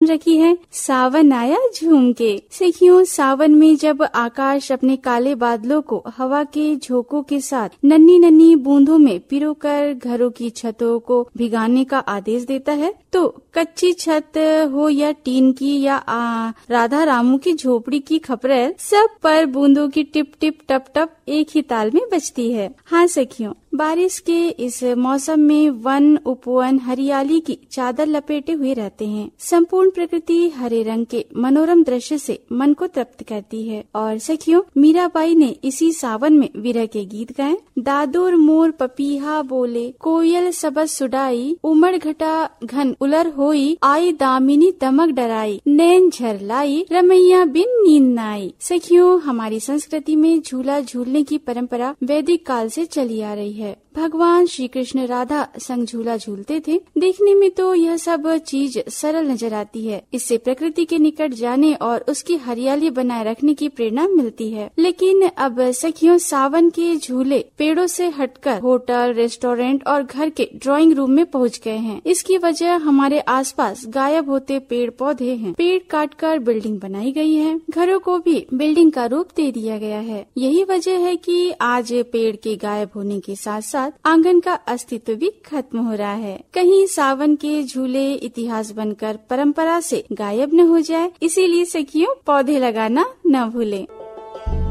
रखी है सावन आया झूम के। सखियों, सावन में जब आकाश अपने काले बादलों को हवा के झोंकों के साथ नन्ही नन्ही बूंदों में पिरोकर घरों की छतों को भिगाने का आदेश देता है, तो कच्ची छत हो या टीन की या राधा रामू की झोपड़ी की खपरेल, सब पर बूंदों की टिप टिप टप टप एक ही ताल में बजती है। हाँ सखियों, बारिश के इस मौसम में वन उपवन हरियाली की चादर लपेटे हुए रहते हैं। संपूर्ण प्रकृति हरे रंग के मनोरम दृश्य से मन को तृप्त करती है। और सखियों, मीराबाई ने इसी सावन में विरह के गीत गाए। दादुर मोर पपीहा बोले, कोयल सबस सुडाई, उमड़ घटा घन उलर होई, आई दामिनी दमक डराई, नैन झरलाई, रमैया बिन नींद नाई। सखियों, हमारी संस्कृति में झूला झूलने की परंपरा वैदिक काल से चली आ रही है। भगवान श्री कृष्ण राधा संग झूला झूलते थे। देखने में तो यह सब चीज सरल नजर आती है। इससे प्रकृति के निकट जाने और उसकी हरियाली बनाए रखने की प्रेरणा मिलती है। लेकिन अब सखियों, सावन के झूले पेड़ों से हटकर होटल, रेस्टोरेंट और घर के ड्राइंग रूम में पहुंच गए हैं। इसकी वजह हमारे आसपास गायब होते पेड़ पौधे हैं। पेड़ काटकर बिल्डिंग बनाई गई है, घरों को भी बिल्डिंग का रूप दे दिया गया है। यही वजह है कि आज पेड़ के गायब होने के साथ साथ आंगन का अस्तित्व भी खत्म हो रहा है। कहीं सावन के झूले इतिहास बनकर परंपरा से गायब न हो जाए, इसीलिए सखियों पौधे लगाना न भूलें।